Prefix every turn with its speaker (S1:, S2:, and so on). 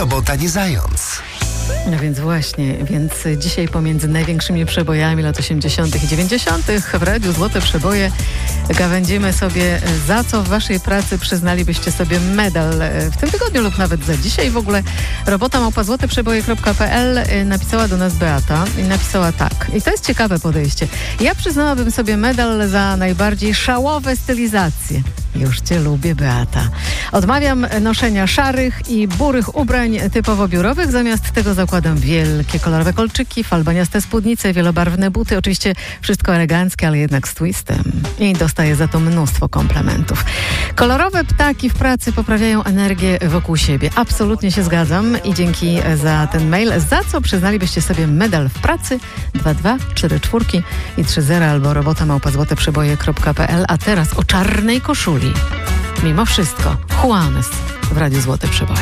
S1: robota nie zając.
S2: No więc właśnie, dzisiaj pomiędzy największymi przebojami lat 80. i 90. w Radiu Złote Przeboje gawędzimy sobie, za co w waszej pracy przyznalibyście sobie medal w tym tygodniu lub nawet za dzisiaj. W ogóle robota@złoteprzeboje.pl napisała do nas Beata i napisała tak. I to jest ciekawe podejście. Ja przyznałabym sobie medal za najbardziej szałowe stylizacje. Już cię lubię, Beata. Odmawiam noszenia szarych i burych ubrań typowo biurowych. Zamiast tego zakładam wielkie kolorowe kolczyki, falbaniaste spódnice, wielobarwne buty. Oczywiście wszystko eleganckie, ale jednak z twistem. I dostaję za to mnóstwo komplementów. Kolorowe ptaki w pracy poprawiają energię wokół siebie. Absolutnie się zgadzam i dzięki za ten mail. Za co przyznalibyście sobie medal w pracy? 2244 i 30 albo robota@złoteprzeboje.pl. A teraz o czarnej koszuli. Mimo wszystko, Juanes w Radiu Złote Przeboje.